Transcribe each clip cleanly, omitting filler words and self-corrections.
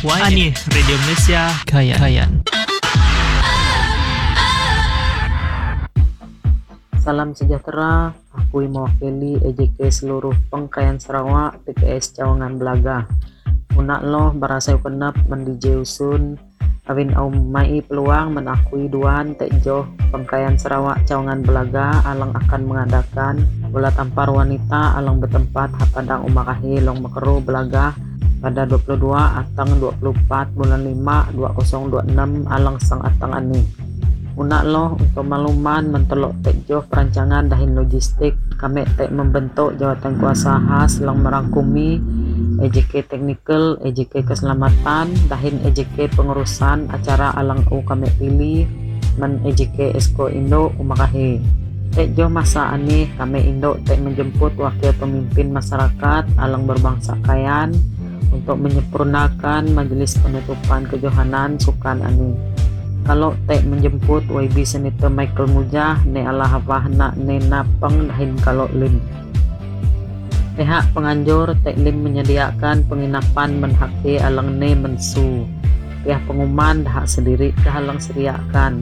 Ani Radio Indonesia Kayan. Salam sejahtera, aku mewakili EJK seluruh pengkayan Sarawak PKS Cawangan Belaga. Unak loh barasa kenap mendije usun awin au mai peluang menakui duan tekjoh pengkayan Sarawak Cawangan Belaga alang akan mengadakan bola tampar wanita alang bertempat hapadang umakahi long mekeru Belaga pada 22 atang 24 bulan 5 2026 alang sang atang ani. Unak loh untuk makluman mentelok tekjoh perancangan dahin logistik kami tek membentuk jawatan kuasa khas lang merangkumi EJK Teknikal, EJK Keselamatan, dahin EJK Pengurusan acara alang u kami pilih men EJK Esko Indo umakahi. Tekjoh masa ani kami Indo tek menjemput wakil pemimpin masyarakat alang berbangsa kayan untuk menyempurnakan majelis penutupan kejohanan sukan ani. Kalau tek menjemput YB Senator Michael Mujah ne ala hafah nak ne napeng dahin kalau lim. Pihak penganjur tek lim menyediakan penginapan menhaki alang ne mensu. Pihak pengumuman dah sendiri kehalang sediakan.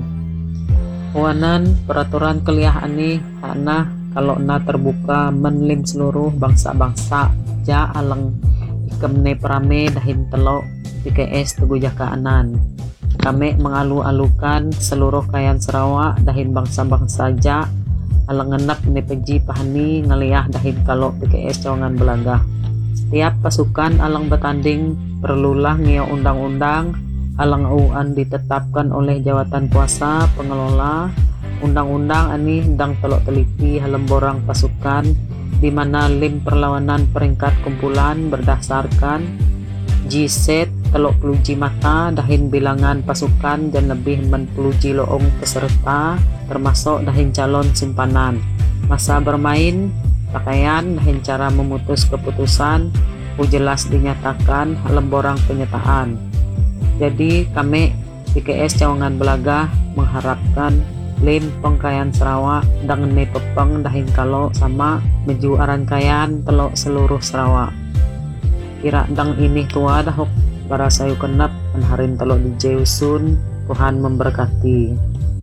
Wanan peraturan kuliah ani hana kalau na terbuka menlim seluruh bangsa-bangsa ja alang ikemne perame dahin telok PKS Teguh Jakaanan. Kami mengalu-alukan seluruh kayan Sarawak dahin bangsa-bangsa ja alang ngenap ni peji pahani ngeliah dahin kalau PKS Cawangan Belaga. Setiap pasukan alang bertanding perlulah ngio undang-undang alang uan ditetapkan oleh jawatan kuasa pengelola undang-undang ani hendang telok teliti halem borang pasukan di mana lim perlawanan peringkat kumpulan berdasarkan G-set telok peluji mata dahin bilangan pasukan dan lebih menpeluji loong peserta termasuk dahin calon simpanan. Masa bermain, pakaian dahin cara memutus keputusan jelas dinyatakan halem borang penyataan. Jadi kami PKS Cawangan Belaga mengharapkan lim pengkayan Sarawak dan ne pepeng dahin kalau sama meju aran kayan telok seluruh Sarawak. Kira dang ini tua dah para sayu kenap menharin telok di Jeusun. Tuhan memberkati.